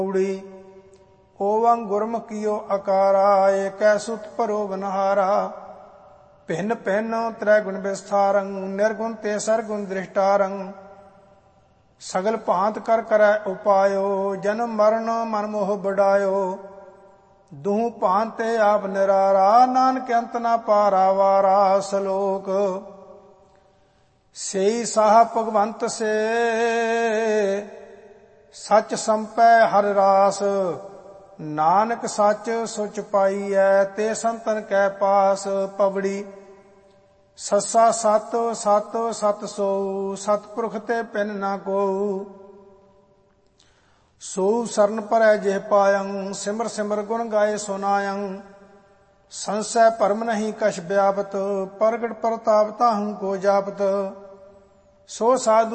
ਓਵੰ ਗੁਰਮੁਖਿਓ Accra ਏਕੈ ਸੁਤ ਭਰੋ ਬਨਹਾਰਾ ਭਿੰਨ ਭਿੰਨ ਤ੍ਰੈ ਗੁਣ ਵਿਸਥਾਰੰ ਨਿਰਗੁਣ ਤੇ ਸਰਗੁਣ ਦ੍ਰਿਸ਼ਟਾਰੰ ਸਗਲ ਭਾਂਤ ਕਰ ਕਰੈ ਉਪਾਇਓ ਜਨਮ ਮਰਨ ਮਨ ਮੋਹ ਬਡਾਇਓ ਦੂਹ ਭਾਂਤ ਤੇ ਆਪ ਨਿਰਾਰਾ ਨਾਨਕ ਅੰਤ ਨਾ ਪਾਰਾ ਵਾਰਾ ਸਲੋਕ ਸਈ ਸਾਹ ਭਗਵੰਤ ਸੇ ਸਚ ਸੰਪੈ ਹਰ ਰਾਸ ਨਾਨਕ ਸੱਚ ਸੁਚ ਪਾਈਐ ਤੇ ਸੰਤਨ ਕੈ ਪਾਸ ਪਵੜੀ ਸੱਸਾ ਸਤ ਸਤ ਸਤ ਸੋ ਸਤਪੁਰਖ ਤੇ ਪਿੰਨ ਨਾ ਕੋਊ ਸੋ ਸਰਨ ਪਰੈ ਜਿਹ ਪਾਇੰ ਸਿਮਰ ਸਿਮਰ ਗੁਣ ਗਾਏ ਸੁਨਾਇੰ ਸੰਸੈ ਭਰਮ ਨਹੀਂ ਕਛ ਵਿਆਪਤ ਪ੍ਰਗਟ ਪ੍ਰਤਾਪ ਤਾਹੂ ਕੋ ਜਾਪਤ ਸੋ ਸਾਧੂ